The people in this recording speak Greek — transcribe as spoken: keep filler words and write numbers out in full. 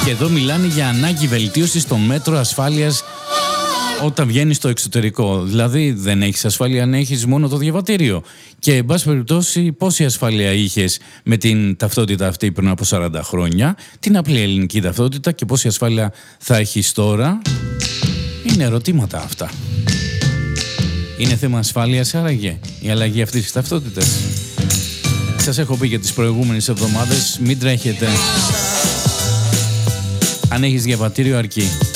Και εδώ μιλάνε για ανάγκη βελτίωσης των μέτρων ασφάλειας όταν βγαίνεις στο εξωτερικό. Δηλαδή δεν έχεις ασφάλεια αν έχεις μόνο το διαβατήριο. Και εν πάση περιπτώσει, πόση ασφάλεια είχες με την ταυτότητα αυτή πριν από σαράντα χρόνια, την απλή ελληνική ταυτότητα, και πόση ασφάλεια θα έχεις τώρα? Είναι ερωτήματα αυτά. Είναι θέμα ασφάλειας άραγε η αλλαγή αυτής της ταυτότητας? Σας έχω πει για τις προηγούμενες εβδομάδες, μην τρέχετε. Αν έχεις διαβατήριο αρκεί.